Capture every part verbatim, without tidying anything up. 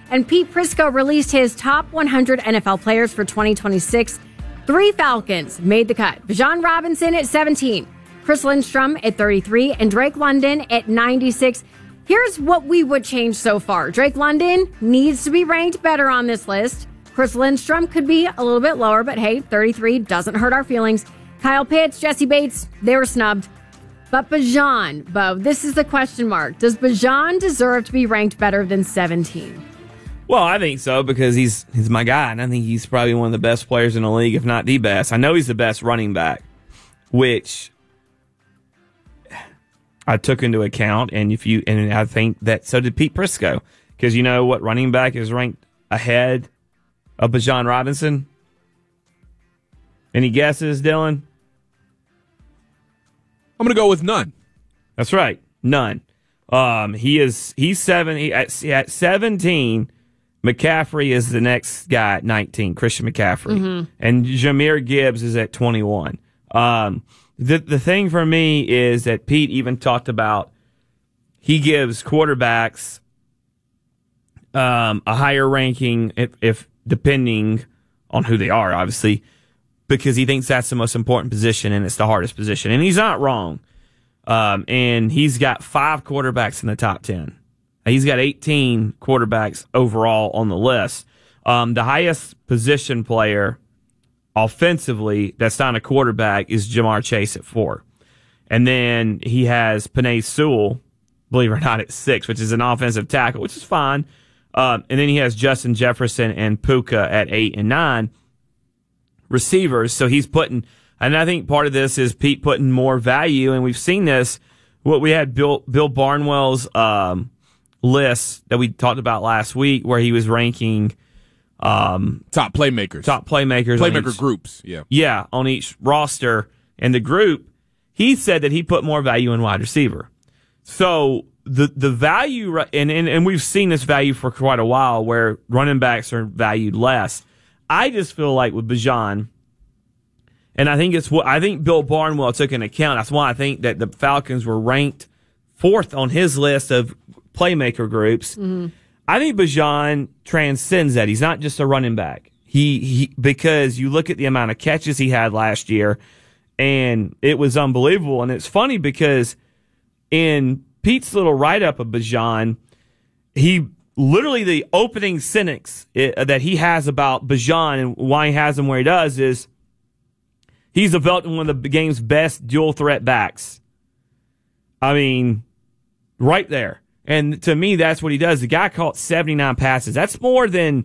And Pete Prisco released his top one hundred N F L players for twenty twenty-six. Three Falcons made the cut. Bijan Robinson at seventeen, Chris Lindstrom at thirty-three, and Drake London at ninety-six. Here's what we would change so far. Drake London needs to be ranked better on this list. Chris Lindstrom could be a little bit lower, but hey, thirty-three doesn't hurt our feelings. Kyle Pitts, Jesse Bates, they were snubbed. But Bijan, Bo, this is the question mark. Does Bijan deserve to be ranked better than seventeen? Well, I think so because he's he's my guy, and I think he's probably one of the best players in the league, if not the best. I know he's the best running back, which I took into account, and if you and I think that so did Pete Prisco, because you know what running back is ranked ahead of Bijan Robinson? Any guesses, Dylan? I'm going to go with none. That's right, none. Um, he is he's seven he, at, at seventeen. McCaffrey is the next guy at nineteen, Christian McCaffrey, mm-hmm. and Jahmyr Gibbs is at twenty-one. Um, the the thing for me is that Pete even talked about he gives quarterbacks um, a higher ranking if, if depending on who they are, obviously, because he thinks that's the most important position and it's the hardest position, and he's not wrong. Um, and he's got five quarterbacks in the top ten. He's got eighteen quarterbacks overall on the list. Um, the highest position player offensively that's not a quarterback is Jamar Chase at four. And then he has Penei Sewell, believe it or not, at six, which is an offensive tackle, which is fine. Um, and then he has Justin Jefferson and Puka at eight and nine receivers. So he's putting, and I think part of this is Pete putting more value, and we've seen this. What we had Bill, Bill Barnwell's um, list that we talked about last week, where he was ranking um, top playmakers, top playmakers, playmaker each, groups, yeah, yeah, on each roster and the group. He said that he put more value in wide receiver. So the the value, and and, and we've seen this value for quite a while, where running backs are valued less. I just feel like with Bijan, and I think it's what I think Bill Barnwell took into account. That's why I think that the Falcons were ranked fourth on his list of playmaker groups. Mm-hmm. I think Bijan transcends that. He's not just a running back. He, he because you look at the amount of catches he had last year, and it was unbelievable. And it's funny because in Pete's little write-up of Bijan, he literally the opening sentence that he has about Bijan and why he has him where he does is he's developed one of the game's best dual-threat backs. I mean, right there. And to me, that's what he does. The guy caught seventy-nine passes. That's more than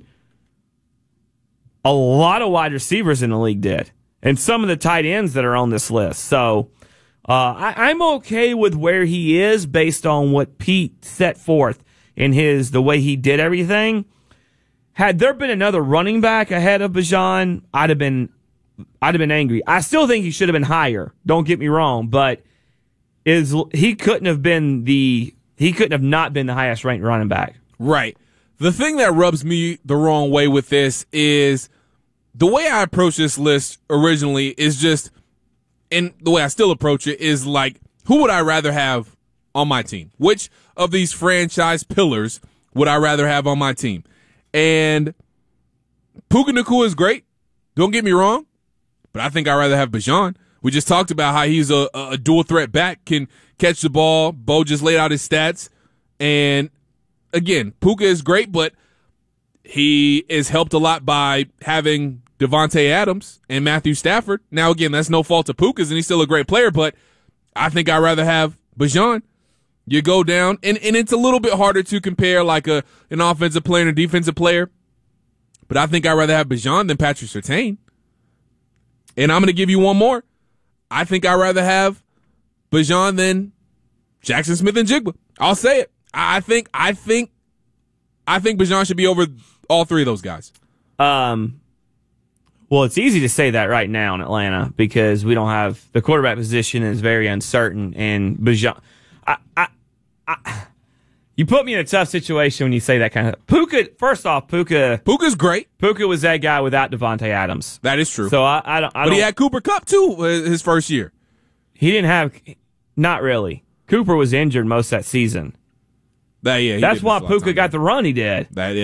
a lot of wide receivers in the league did, and some of the tight ends that are on this list. So uh, I, I'm okay with where he is based on what Pete set forth in his the way he did everything. Had there been another running back ahead of Bijan, I'd have been I'd have been angry. I still think he should have been higher. Don't get me wrong, but is he couldn't have been the He couldn't have not been the highest ranked running back. Right. The thing that rubs me the wrong way with this is the way I approached this list originally is just, and the way I still approach it is like, who would I rather have on my team? Which of these franchise pillars would I rather have on my team? And Puka Nacua is great. Don't get me wrong. But I think I'd rather have Bijan. We just talked about how he's a, a dual threat back, can catch the ball. Bo just laid out his stats. And again, Puka is great, but he is helped a lot by having Devontae Adams and Matthew Stafford. Now, again, that's no fault of Puka's, and he's still a great player, but I think I'd rather have Bijan. You go down, and, and it's a little bit harder to compare like a an offensive player and a defensive player, but I think I'd rather have Bijan than Patrick Surtain. And I'm going to give you one more. I think I'd rather have Bijan than Jackson Smith and Jigba. I'll say it. I think I think I think Bijan should be over all three of those guys. Um well, it's easy to say that right now in Atlanta because we don't have the quarterback position is very uncertain, and Bijan I, I, I you put me in a tough situation when you say that kind of Puka. First off, Puka Puka's great. Puka was that guy without Devontae Adams. That is true. So I, I don't. I but don't, he had Cooper Kupp too his first year. He didn't have. Not really. Cooper was injured most of that season. That yeah. That's why Puka got the run he did. That